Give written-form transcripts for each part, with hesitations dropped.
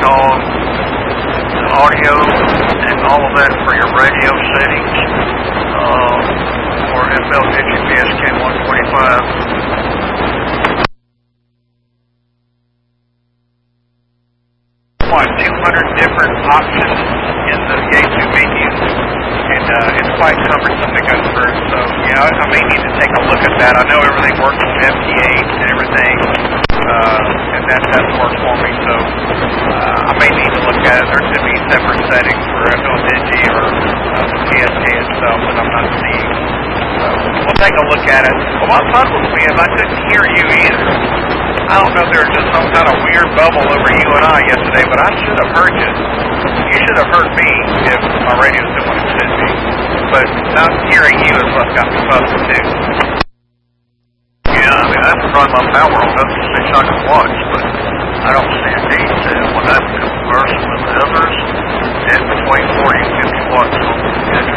call audio and all of that for your radio settings for FLDigi PSK 125. What, 200 different options in the Yaesu menu, and it's quite cumbersome to go through. So, yeah, I may need to take a look at that. I know everything works with FT8 and everything, and that works for me. So, I may need to look at it. There could be separate settings for FLDigi or the PSK itself that I'm not seeing. So, we'll take a look at it. But what puzzles me is I couldn't hear you either. I don't know if there was just some kind of weird bubble over you and I yesterday, but I should have heard you. You should have heard me if my radio's doing what it should be. But not hearing you is what got me puzzled too. Yeah, I mean, that's probably my power on up to 600 watts, but I don't see a need to, when I'm conversing with the others, it's between 40 and 50 watts on the schedule.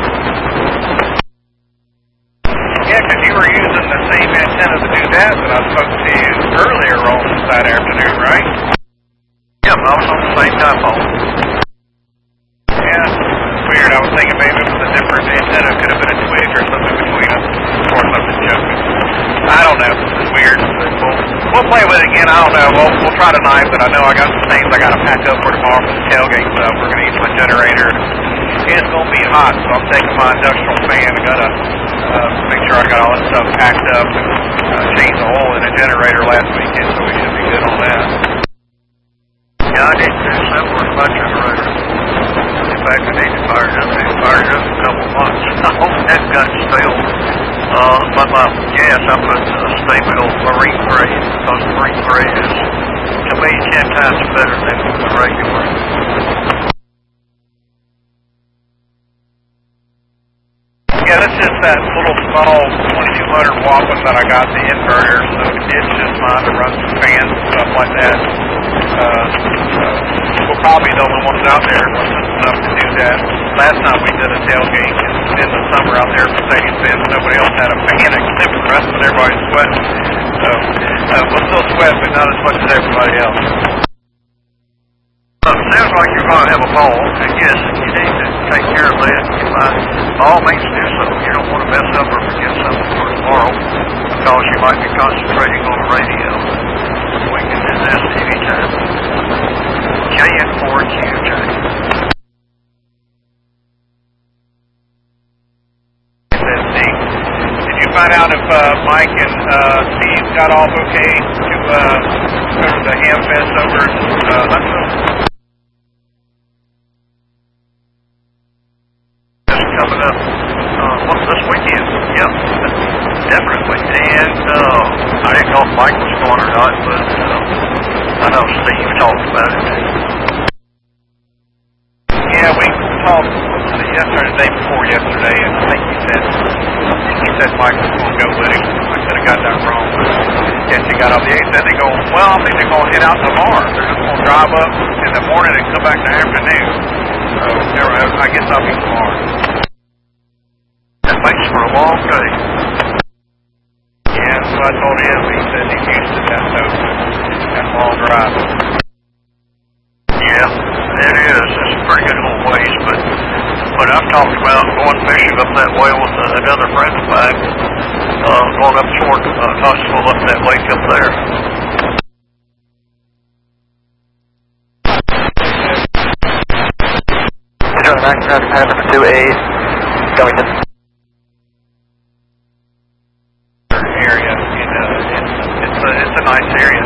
Yeah, because you were using the same antenna to do that I spoke to you earlier on that afternoon, right? Yep, I was on the same time phone. Yeah, it's weird. I was thinking maybe it was a different antenna. Could have been a twig or something between us. Of course, I'm just joking. I don't know. It's weird. We'll play with it again. I don't know. We'll try tonight, but I know I got some things I got to pack up for tomorrow for the tailgate stuff. We're going to use my generator. It's going to be hot, so I'm taking my industrial fan. I got to make sure I got all that stuff packed up and changed the oil in the generator last weekend, so we should be good on that. Yeah, I need to do something with my generator. In fact, I need to fire it up. I fired it up a couple months. I hope that got stale. But my gas, I put Staybill marine grade, because marine grade is, to me, 10 times better than the regular. Yeah, that's just that little small 2200 watt one that I got, the inverter, so it's just fine to run some fans and stuff like that. We'll probably be the only ones out there enough to do that. Last time we did a tailgate in the summer out there for Stadium Fans, nobody else had a fan except for us, but everybody's sweating. So we'll still sweat, but not as much as everybody else. Sounds like you're going to have a ball, and yes, you need to take care of that. You might, by all means, do so. You don't want to mess up or forget something for tomorrow, because you might be concentrating on the radio. We can do this anytime. KN4QJ. Did you find out if Mike and Steve got all okay to go to the Ham Fest over in Huntsville? Coming up this weekend, yeah, definitely. And I didn't know if Mike was going or not, but I know Steve talked about it. Yeah, we talked yesterday, the day before yesterday, and I think he said Mike was going to go with him. I could have got that wrong, but yes, he got off the 8th. Then they go, well, I think they're going to head out tomorrow. They're just going to drive up in the morning and come back in the afternoon. So I guess I'll be tomorrow. That makes for a long day. Yeah, so I told him, he said he's used to that, so that long drive. Yeah, it is. It's a pretty good little ways, but I've talked about going fishing up that way with another friend of mine, going up toward Knoxville, up that lake up there. Having to do a going to area. It's a nice area.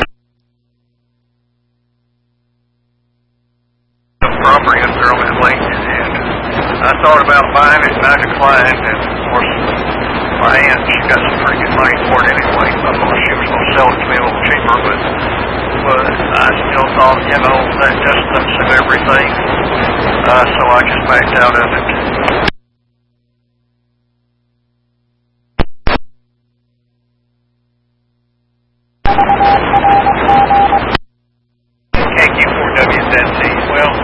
Some property up there on that lake, and I thought about buying it, and I declined. And of course, my aunt, she got some pretty good money for it anyway. I thought she was going to sell it to me a little cheaper, but I still thought, that just doesn't suit everything. So I just backed out of it. KQ4WZC. Well,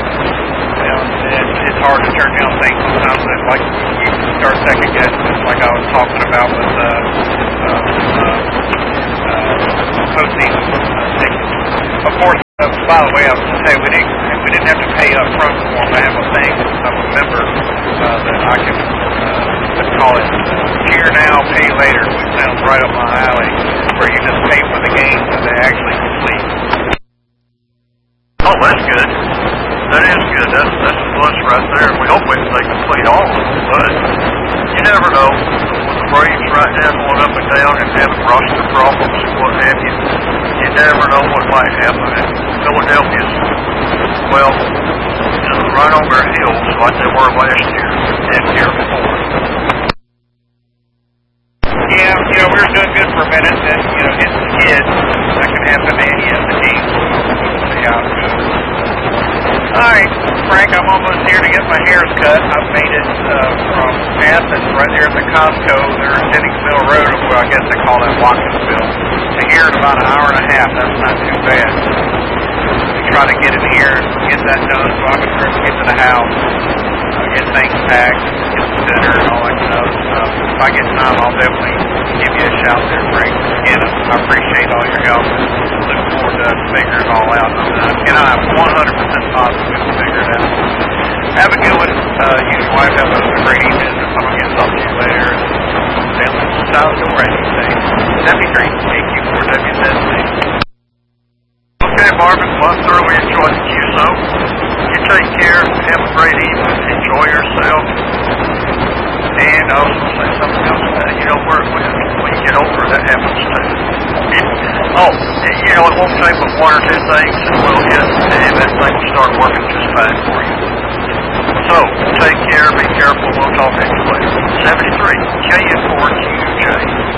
it's hard to turn down things sometimes. It's like you start second guessing, like I was talking about with postseason tickets. Of course, By the way, I was going to say we didn't have to pay up front for them. I have a thing, I'm a member that I can let's call it cheer now, pay later, which sounds right up my alley, where you just pay for the games that they actually complete. Oh, that's good. That is good. That's a plus right there. We hope they complete all of them, but you never know. With the Braves right now going up and down and having roster problems and what have you, you never know what might happen. And Philadelphia's, well, right on their heels like they were last year and year before. Yeah, we were doing good for a minute, and hitting the kids, that can happen to any of the teams. We'll see how it goes. Alright, Frank, I'm almost here to get my hairs cut. I've made it from Athens, right there at the Costco. They're at Jenningsville Road, well, I guess they call that Watkinsville. To here in about an hour and a half. That's not too bad. We try to get in here and get that done so I can get to the house, get things packed, get some dinner and all that kind of stuff. If I get time, I'll definitely give you a shout there, Frank. Again, I appreciate all your help. Look forward to figuring it all out. And I'm 100% positive we'll figure it out. Have a good one. You and your wife have a great evening. I'm going to get talking to you later. Down south door, as you say. That'd be great. AQ4WZC. Okay, Marvin. Well, I thoroughly enjoyed the QSO. You take care. Have a great evening. Enjoy yourself. And I was going to say something else. When you get older, that happens too. It won't take but one or two things and we'll hit, and that thing will start working just fine for you. So, take care, be careful, we'll talk to you later. 73, KN4QJ.